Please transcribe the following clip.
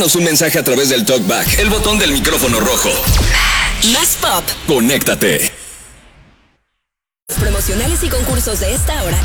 Mándanos un mensaje a través del TalkBack, el botón del micrófono rojo. Más pop. Conéctate. Promocionales y concursos de esta hora